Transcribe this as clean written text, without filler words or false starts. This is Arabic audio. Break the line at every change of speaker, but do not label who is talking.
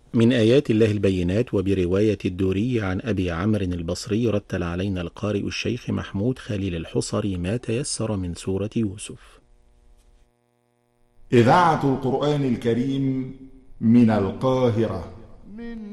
من آيات الله البينات. وبرواية الدوري عن أبي عمرو البصري رتل علينا القارئ الشيخ محمود خليل الحصري ما تيسر من سورة يوسف.
إذاعة القرآن الكريم من القاهرة.